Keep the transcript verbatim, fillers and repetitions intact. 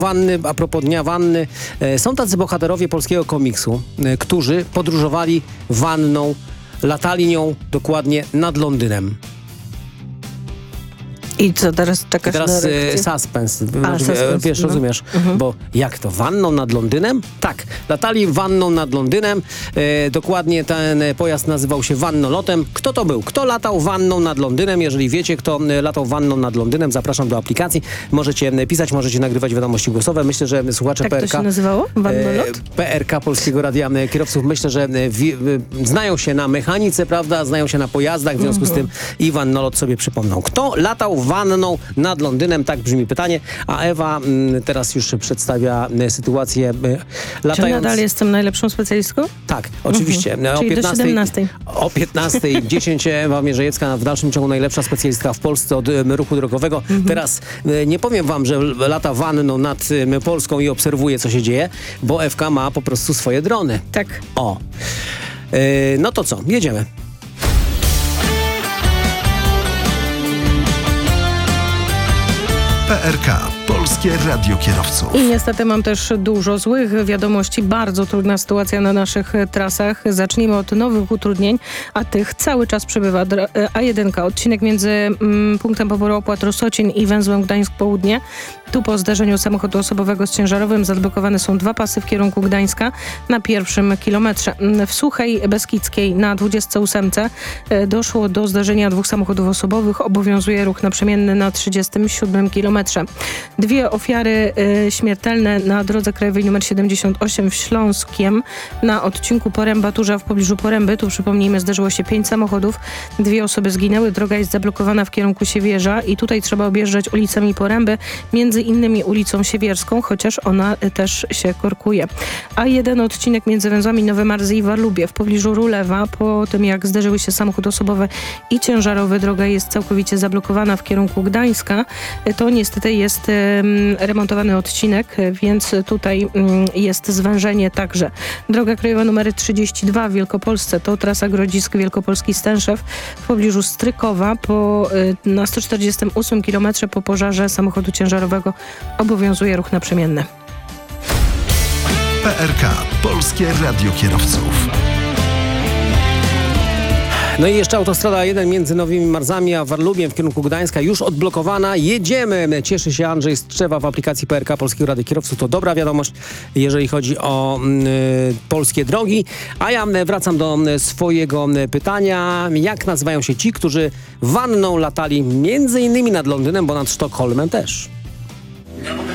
Wanny, a propos Dnia Wanny, e, są tacy bohaterowie polskiego komiksu, e, którzy podróżowali wanną, latali nią dokładnie nad Londynem. I co, teraz czekasz I teraz na reakcję? suspens, A, Roz, suspens, wiesz, no. rozumiesz, Mhm. bo jak to, wanną nad Londynem? Tak, latali wanną nad Londynem, e, dokładnie ten pojazd nazywał się wannolotem. Kto to był? Kto latał wanną nad Londynem? Jeżeli wiecie, kto e, latał wanną nad Londynem, zapraszam do aplikacji. Możecie pisać, możecie nagrywać wiadomości głosowe. Myślę, że słuchacze Tak P R to K... się nazywało? Wannolot? E, P R K Polskiego Radia Kierowców, myślę, że e, wi, e, znają się na mechanice, prawda? Znają się na pojazdach, w związku mhm. z tym i wannolot sobie przypomną. Kto latał wanną nad Londynem? Tak brzmi pytanie. A Ewa m, teraz już przedstawia e, sytuację e, latając... Czy nadal jestem najlepszą specjalistką? Tak, oczywiście. Mhm. O Czyli piętnastej, do siedemnastej. O piętnastej dziesięć Ewa Mierzejewska, w dalszym ciągu najlepsza specjalistka w Polsce od e, ruchu drogowego. Mhm. Teraz e, nie powiem wam, że lata wanną nad e, Polską i obserwuje, co się dzieje, bo Ewka ma po prostu swoje drony. Tak. O. E, no to co? Jedziemy. P R K. Polskie Radio Kierowców. I niestety mam też dużo złych wiadomości. Bardzo trudna sytuacja na naszych trasach. Zacznijmy od nowych utrudnień, a tych cały czas przybywa. A jeden, odcinek między mm, punktem poboru opłat Rosocin i węzłem Gdańsk Południe. Tu po zdarzeniu samochodu osobowego z ciężarowym zablokowane są dwa pasy w kierunku Gdańska na pierwszym kilometrze. W Suchej Beskidzkiej na dwudziestce ósemce doszło do zdarzenia dwóch samochodów osobowych. Obowiązuje ruch naprzemienny na trzydziestym siódmym kilometrze. Dwie ofiary y, śmiertelne na drodze krajowej nr siedemdziesiąt osiem w Śląskiem na odcinku Poręba-Turza w pobliżu Poręby. Tu przypomnijmy, zdarzyło się pięć samochodów. Dwie osoby zginęły. Droga jest zablokowana w kierunku Siewierza i tutaj trzeba objeżdżać ulicami Poręby, między innymi ulicą Siewierską, chociaż ona y, też się korkuje. A jeden odcinek między węzłami Nowe Marzy i Warlubie w pobliżu Rulewa. Po tym jak zderzyły się samochód osobowy i ciężarowy, droga jest całkowicie zablokowana w kierunku Gdańska. Y, to niestety jest y, remontowany odcinek, więc tutaj jest zwężenie także. Droga krajowa numer trzydzieści dwa w Wielkopolsce to trasa Grodzisk Wielkopolski Stęszew w pobliżu Strykowa. Po, na sto czterdziestym ósmym kilometrze po pożarze samochodu ciężarowego obowiązuje ruch naprzemienny. P R K. Polskie Radio Kierowców. No i jeszcze autostrada jeden między Nowymi Marzami a Warlubiem w kierunku Gdańska już odblokowana. Jedziemy! Cieszy się Andrzej Strzewa w aplikacji P R K Polskiego Radia Kierowców. To dobra wiadomość, jeżeli chodzi o y, polskie drogi. A ja wracam do swojego pytania. Jak nazywają się ci, którzy wanną latali między innymi nad Londynem, bo nad Sztokholmem też?